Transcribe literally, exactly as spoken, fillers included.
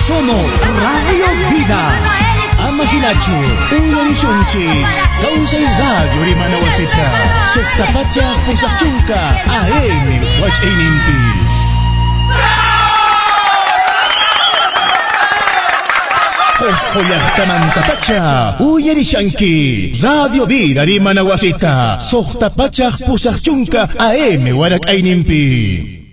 Somos Radio Vida. Amagilachu, Ulan Sunchis, Kausay Radio Rimanawasita, Suktapacha Pusakchungka, A M Watch Ininti. Koskoyak Tamantapacha, Uyarishanki, Radio Vida Rimanawasita, Suktapacha Pusakchungka, A M Warak Ainimpi.